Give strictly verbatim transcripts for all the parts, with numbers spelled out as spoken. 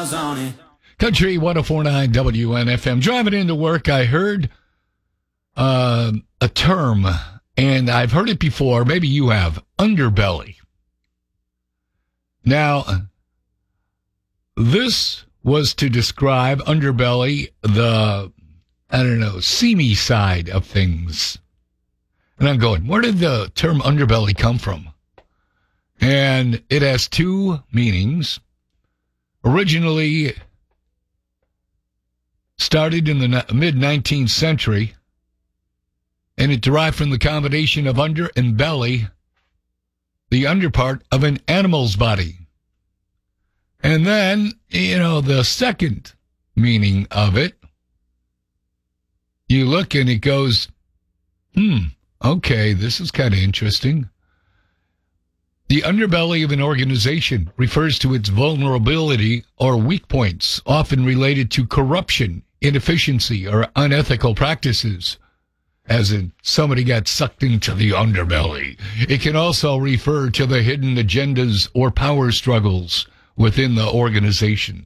miles on it. Country one oh four point nine W N F M. Driving into work, I heard uh, a term, and I've heard it before. Maybe you have. Underbelly. Now, this was to describe underbelly, the, I don't know, seamy side of things. And I'm going, where did the term underbelly come from? And it has two meanings. Originally started in the mid-nineteenth century, and it derived from the combination of under and belly, the underpart of an animal's body. And then, you know, the second meaning of it, you look and it goes, hmm, okay, this is kind of interesting. The underbelly of an organization refers to its vulnerability or weak points, often related to corruption, inefficiency, or unethical practices, as in somebody got sucked into the underbelly. It can also refer to the hidden agendas or power struggles within the organization.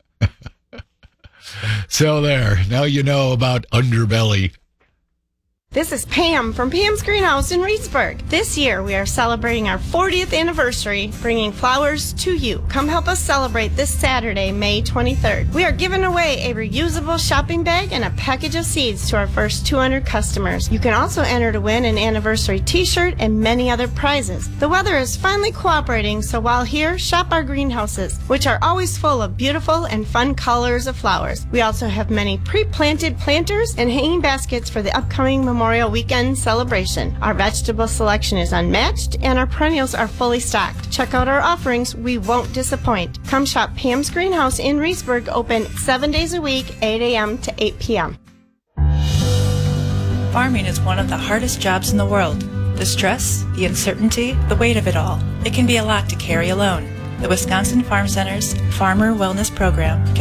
So there, now you know about underbelly. This is Pam from Pam's Greenhouse in Reedsburg. This year we are celebrating our fortieth anniversary, bringing flowers to you. Come help us celebrate this Saturday, May twenty-third. We are giving away a reusable shopping bag and a package of seeds to our first two hundred customers. You can also enter to win an anniversary t-shirt and many other prizes. The weather is finally cooperating, so while here, shop our greenhouses, which are always full of beautiful and fun colors of flowers. We also have many pre-planted planters and hanging baskets for the upcoming Memorial Memorial Weekend celebration. Our vegetable selection is unmatched and our perennials are fully stocked. Check out our offerings. We won't disappoint. Come shop Pam's Greenhouse in Reedsburg, open seven days a week, eight a.m. to eight p.m. Farming is one of the hardest jobs in the world. The stress, the uncertainty, the weight of it all. It can be a lot to carry alone. The Wisconsin Farm Center's Farmer Wellness Program